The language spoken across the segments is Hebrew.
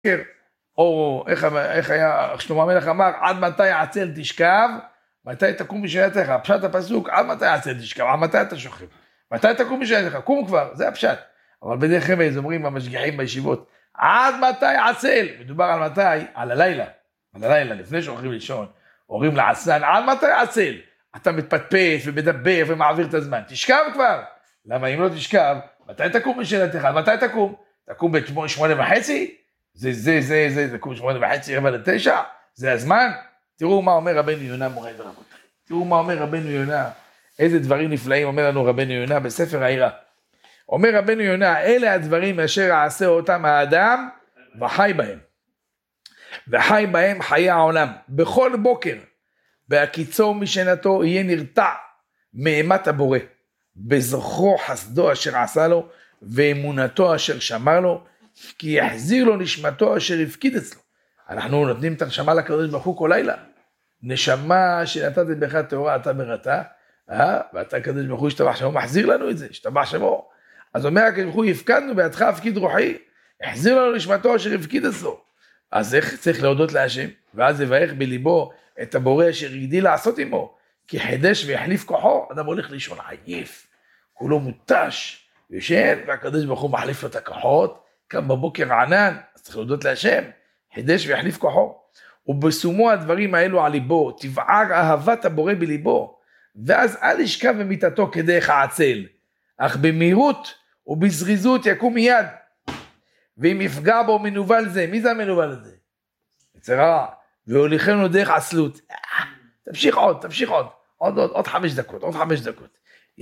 או איך היה שלמה המלך אמר, עד מתי עצל תשכב, מתי תקום משענתך. פשט הפסוק, עד מתי עצל תשכב, עד מתי אתה שוכב, מתי תקום משענתך, קום כבר, זה הפשט. אבל בדרך רמז אומרים המשגיחים בישיבות, עד מתי עצל, מדובר על מתי, על הלילה, לפני שהולכים לישון, אומרים לעצלן, עד מתי עצל, אתה מתפטפט ומדבר ומעביר את הזמן, תשכב כבר. למה אם לא תשכב, מתי תקום משענתך, מתי תקום? תקום ב8:30? זה תקום 8:30, 8:45, זה הזמן. תראו מה אומר רבנו יונה, מוריי ורבותיי. תראו מה אומר רבנו יונה, איזה דברים נפלאים אומר לנו רבנו יונה בספר העירה. אומר רבנו יונה, אלה הדברים אשר יעשה אותם האדם וחי בהם. וחי בהם חיי העולם. בכל בוקר, בהקיצו משנתו, יהיה נרתע מאימת הבורא. בזכרו חסדו אשר עשה לו, ואמונתו אשר שמר לו, כי יחזיר לו נשמתו אשר הפקיד אצלו. אנחנו נותנים את הנשמה לקדוש ברוך הוא כל לילה. נשמה שנתת בך תורה אתה בראתה, ואתה קדוש ברוך הוא השתבח שמו, מחזיר לנו את זה, השתבח שמו. אז אומר הקדוש ברוך הוא, הפקדנו בידך הפקיד רוחי, החזיר לנו נשמתו אשר הפקיד אצלו. אז איך צריך להודות להשם? ואז יברך בליבו את הבורא אשר הגדיל לעשות עמו, כי חידש ויחליף כוחו. אדם הולך לישון עייף, כולו מותש, ישן, והקדוש ברוך הוא מחליף לו את הכוחות, קם בבוקר ענן, אז צריך להודות להשם, חידש ויחליף כוחו. ובסומו הדברים האלו על ליבו, תבער אהבת הבורא בליבו, ואז אל ישכב במיטתו כדרך העצל, אך במהירות ובזריזות יקום מיד, ואם יפגע בו מנוול זה, מי זה המנוול הזה? יצר הרע, והוליכנו דרך עצלות. תמשיך עוד 5 דקות, עוד 5 דקות.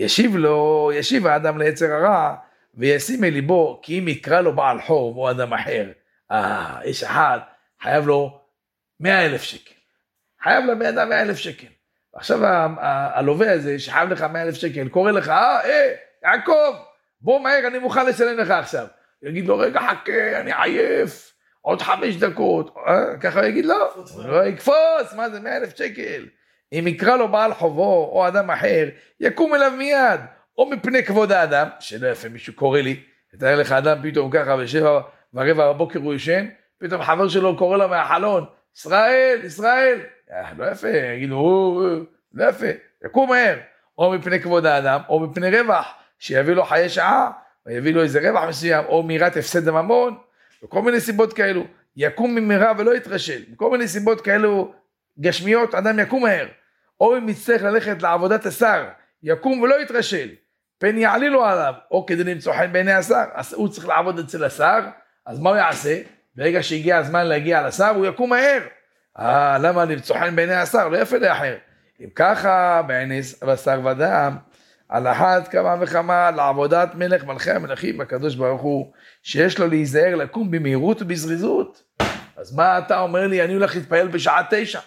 ישיב האדם ליצר הרע, וישים אל ליבו, כי אם יקרא לו בעל חוב או אדם אחר, איש אחד, חייב לו 100,000 שקל. חייב לבן אדם 100,000 שקל. ועכשיו הלווה הזה, שחייב לך 100,000 שקל, קורא לך, יעקב, בוא מהר, אני מוכן לשלם לך עכשיו. יגיד לו, רגע, חכה, אני עייף, עוד 5 דקות. ככה יגיד לו, לא יקפוץ, מה זה 100,000 שקל? אם יקרא לו בעל חובו או אדם אחר, יקום אליו מיד, או מפני כבוד האדם, שלא יפה, מישהו קורא לי, תאר לך אדם פתאום ככה, ב7:15 בבוקר הוא ישן, פתאום חבר שלו קורא לו מהחלון, ישראל, לא יפה, יגידו, לא יפה, יקום מהר, או מפני כבוד האדם, או מפני רווח, שיביא לו חיי שעה, או יביא לו איזה רווח מסוים, או מירת הפסד הממון, וכל מיני סיבות כאלו, יקום ממהרה ולא יתרשל, וכל מיני סיבות כאלו גשמיות, אדם יקום מהר, או אם יצטרך ללכת לעבודת השר, יקום ולא יתרשל, פן יעלילו עליו, או כדי למצוא חן בעיני השר, אז הוא צריך לעבוד אצל השר, אז מה הוא יעשה? ברגע שהגיע הזמן להגיע לשר, הוא יקום מהר. למה למצוא חן בעיני השר? לא יפה לאחר. אם ככה, בעיני בשר ודם, על אחת כמה וכמה, לעבודת מלך מלכי המלכים, הקדוש ברוך הוא, שיש לו להיזהר לקום במהירות ובזריזות. אז מה אתה אומר לי, אני הולך להתפעל בשעה 9?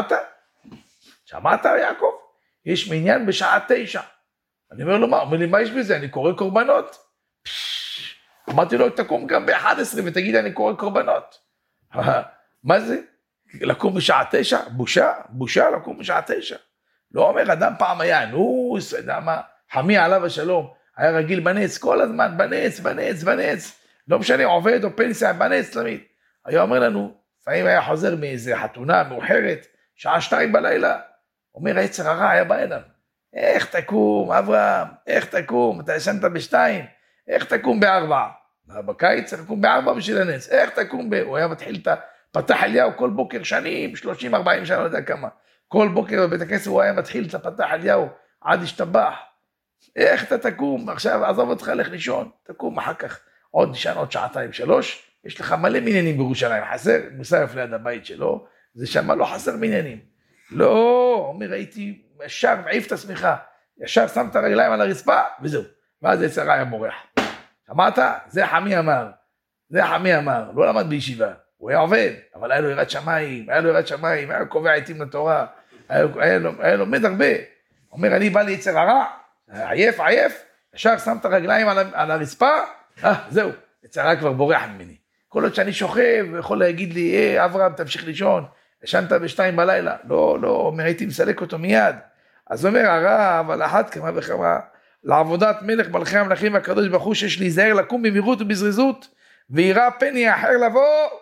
שמעת יעקב? יש מניין בשעה 9. אני אומר לו, אומר לי, מה יש בזה? אני קורא קורבנות. אמרתי לו, תקום גם ב-11 ותגיד, אני קורא קורבנות. מה זה? לקום בשעה 9? בושה לקום בשעה 9. לא אומר, אדם פעם היה אנוס, חמי עליו השלום, היה רגיל בנץ, כל הזמן בנץ. לא משנה, עובד או פנסיה, בנץ תמיד. היה אומר לנו, לפעמים היה חוזר מאיזה חתונה מאוחרת, שעה 2 בלילה, אומר, היצר הרע היה בעינם. איך תקום, אברהם, אתה ישנת ב2, איך תקום ב4? בקיץ צריך לקום ב4 בשביל הנץ, איך תקום הוא היה מתחיל פתח אליהו כל בוקר שנים, 30-40 שנה, לא יודע כמה, כל בוקר בבית הכסף הוא היה מתחיל את הפתח אליהו, עד השתבח, איך אתה תקום, עכשיו עזוב אותך, לך לישון, תקום אחר כך, עוד נשען עוד 2-3, יש לך מלא מניינים בירושלים, חסר, מוסף ליד הבית שלו, זה שם לא חסר מניינים, לא, אומר, הייתי ישר מעיף את השמיכה, ישר שם את הרגליים על הרצפה, וזהו, ואז יצר היה מורח. שמעת? זה חמי אמר, לא למד בישיבה, הוא היה עובד, אבל היה לו יראת שמיים, היה קובע עיתים לתורה, היה לומד הרבה. אומר, אני בא לי יצר הרע, עייף, ישר שם את הרגליים על הרצפה, זהו, יצר הרע כבר בורח ממני. כל עוד שאני שוכב, הוא יכול להגיד לי, אברהם, תמשיך לישון, ישנת ב2 בלילה, לא, הייתי מסלק אותו מיד. אז אומר הרע, אבל אחת כמה וכמה, לעבודת מלך מלכי המלכים הקדוש ברוך הוא, שיש להיזהר לקום במהירות ובזריזות, ויראה פן יאחר לבוא,